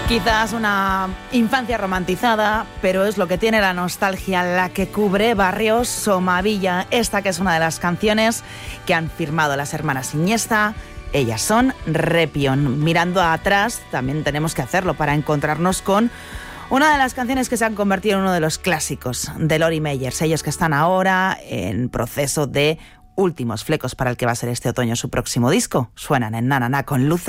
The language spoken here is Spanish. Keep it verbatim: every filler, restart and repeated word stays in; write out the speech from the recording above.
Quizás una infancia romantizada, pero es lo que tiene la nostalgia, la que cubre barrios. Somavilla, esta que es una de las canciones que han firmado las hermanas Iniesta. Ellas son Repion. Mirando atrás, también tenemos que hacerlo para encontrarnos con una de las canciones que se han convertido en uno de los clásicos de Lori Meyers. Ellos que están ahora en proceso de últimos flecos para el que va a ser este otoño su próximo disco. Suenan en Na Na Na con Luces.